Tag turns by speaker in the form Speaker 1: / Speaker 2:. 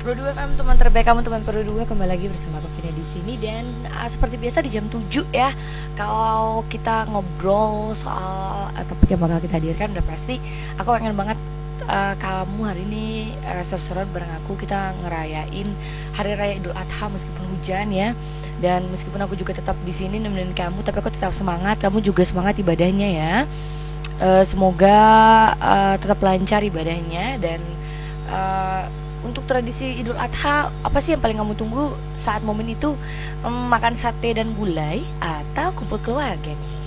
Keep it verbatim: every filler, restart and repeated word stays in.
Speaker 1: Produk F M, teman terbaik kamu, teman Produk, kembali lagi bersama aku Vina di sini. Dan uh, seperti biasa di jam tujuh ya, kalau kita ngobrol soal uh, topik yang bakal kita hadirkan, udah pasti aku pengen banget uh, kamu hari ini uh, seru-seruan bareng aku, kita ngerayain hari raya Idul Adha meskipun hujan ya. Dan meskipun aku juga tetap di sini nemenin kamu, tapi aku tetap semangat, kamu juga semangat ibadahnya ya. Uh, semoga uh, tetap lancar ibadahnya. Dan uh, untuk tradisi Idul Adha, apa sih yang paling kamu tunggu saat momen itu? Em, makan sate dan gulai atau kumpul keluarga nih?